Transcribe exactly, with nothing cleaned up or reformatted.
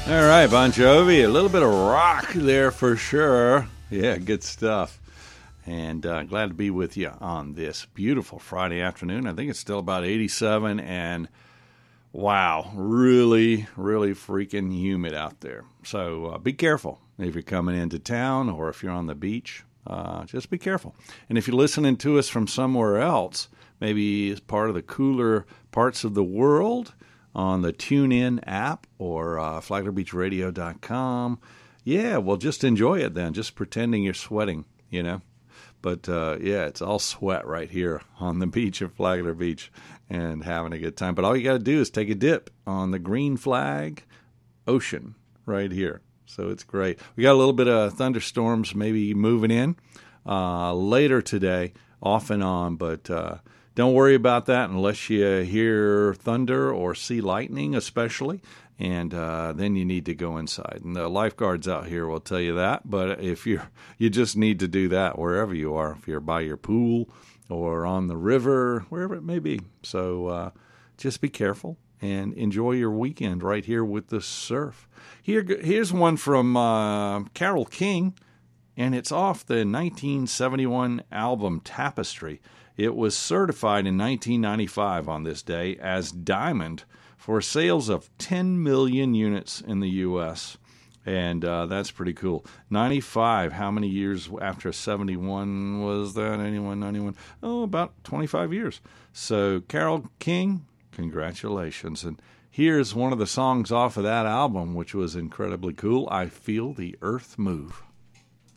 All right, Bon Jovi, a little bit of rock there for sure. Yeah, good stuff. And uh, glad to be with you on this beautiful Friday afternoon. I think it's still about eighty-seven, and wow, really, really freaking humid out there. So uh, be careful if you're coming into town or if you're on the beach. Uh, just be careful. And if you're listening to us from somewhere else, maybe as part of the cooler parts of the world, on the TuneIn app or uh, flagler beach radio dot com, yeah, well, just enjoy it then. Just pretending you're sweating, you know. But, uh, yeah, it's all sweat right here on the beach at Flagler Beach and having a good time. But all you got to do is take a dip on the green flag ocean right here. So it's great. We got a little bit of thunderstorms maybe moving in uh, later today, off and on. But uh, don't worry about that unless you hear thunder or see lightning especially. And uh, then you need to go inside. And the lifeguards out here will tell you that. But if you're, you just need to do that wherever you are, if you're by your pool or on the river, wherever it may be. So uh, just be careful and enjoy your weekend right here with the surf. Here, here's one from uh, Carole King, and it's off the nineteen seventy-one album Tapestry. It was certified in nineteen ninety-five on this day as Diamond, for sales of ten million units in the U S, and uh, that's pretty cool. ninety-five, how many years after seventy-one was that? eighty-one, ninety-one? Oh, about twenty-five years. So, Carole King, congratulations. And here's one of the songs off of that album, which was incredibly cool, I Feel the Earth Move.